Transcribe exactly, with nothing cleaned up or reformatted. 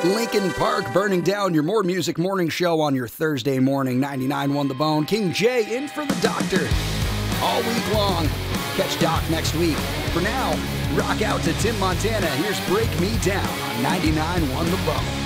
Lincoln Park burning down your More Music morning show on your Thursday morning. ninety-nine one The Bone. King Jay in for the doctor all week long. Catch Doc next week. For now, rock out to Tim Montana. Here's Break Me Down on ninety-nine one The Bone.